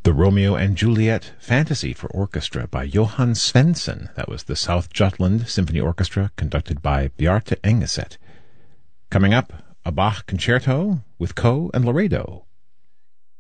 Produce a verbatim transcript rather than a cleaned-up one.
The Romeo and Juliet Fantasy for Orchestra by Johann Svensson. That was the South Jutland Symphony Orchestra, conducted by Bjarte Engeset. Coming up, a Bach concerto with Coe and Laredo.